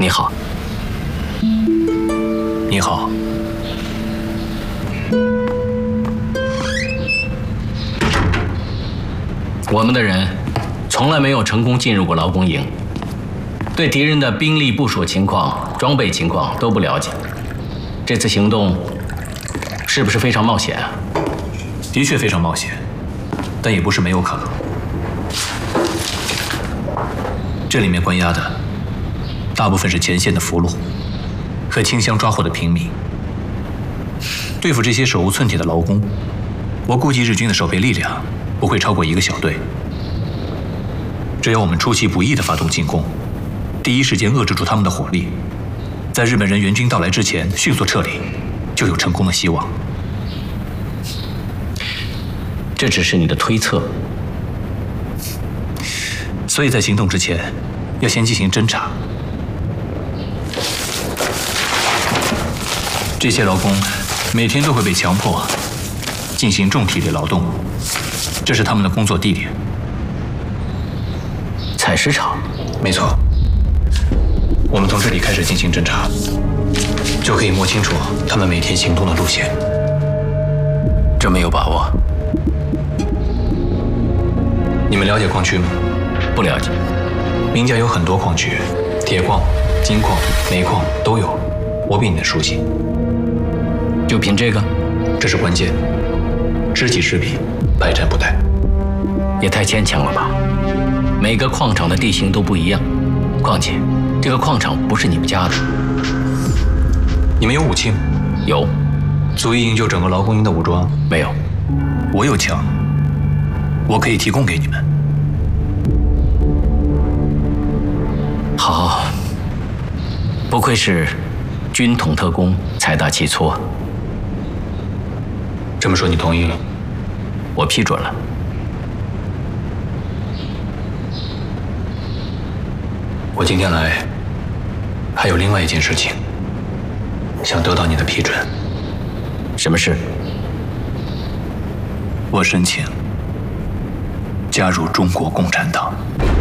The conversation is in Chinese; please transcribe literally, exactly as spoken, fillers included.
你好。 你好。 我们的人从来没有成功进入过劳工营，对敌人的兵力部署情况、装备情况都不了解。这次行动是不是非常冒险啊？ 的确非常冒险，但也不是没有可能。这里面关押的大部分是前线的俘虏和清乡抓获的平民。对付这些手无寸铁的劳工，我估计日军的守备力量不会超过一个小队。只要我们出其不意地发动进攻，第一时间遏制住他们的火力，在日本人援军到来之前迅速撤离，就有成功的希望。 这只是你的推测， 所以在行动之前，要先进行侦查。这些劳工每天都会被强迫进行重体力劳动，这是他们的工作地点。 采石场？ 没错。我们从这里开始进行侦查，就可以摸清楚他们每天行动的路线。 这么有把握？ 你们了解矿区吗？ 不了解。 名家有很多矿区，铁矿、金矿、煤矿都有，我比你们熟悉。 就凭这个？ 这是关键。知己知彼，百战不殆。 也太牵强了吧！每个矿场的地形都不一样，况且这个矿场不是你们家的。 你们有武器吗？ 有。 足以营救整个劳工营的武装？ 没有。 我有枪，我可以提供给你们。 好，不愧是军统特工，财大气粗。 这么说你同意了？ 我批准了。 我今天来还有另外一件事情，想得到你的批准。 什么事？ 我申请加入中国共产党。